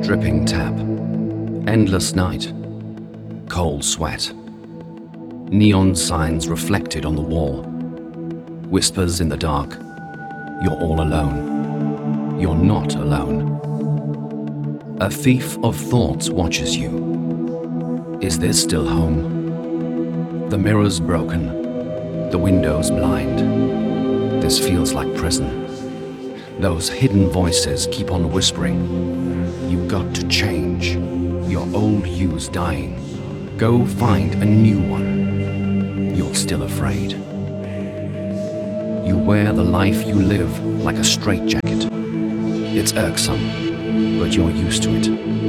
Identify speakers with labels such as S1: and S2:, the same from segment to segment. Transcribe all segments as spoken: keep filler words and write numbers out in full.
S1: dripping tap, endless night, cold sweat, neon signs reflected on the wall, whispers in the dark. You're all alone. You're not alone. A thief of thoughts watches you. Is this still home? The mirror's broken, the window's blind. This feels like prison. Those hidden voices keep on whispering. You've got to change. Your old you's dying. Go find a new one. You're still afraid. You wear the life you live like a straitjacket. It's irksome, but you're used to it.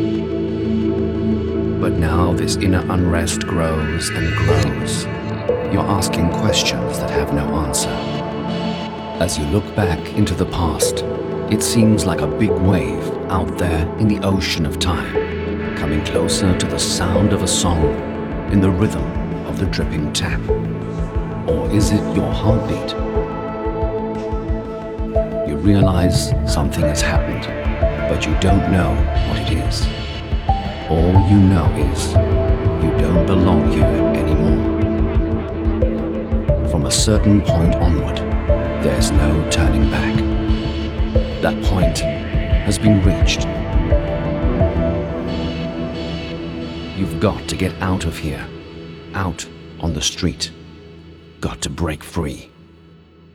S1: But now this inner unrest grows and grows. You're asking questions that have no answer. As you look back into the past, it seems like a big wave out there in the ocean of time, coming closer to the sound of a song in the rhythm of the dripping tap. Or is it your heartbeat? You realize something has happened, but you don't know what it is. All you know is you don't belong here anymore. From a certain point onward, there's no turning back. That point has been reached. You've got to get out of here, out on the street. Got to break free.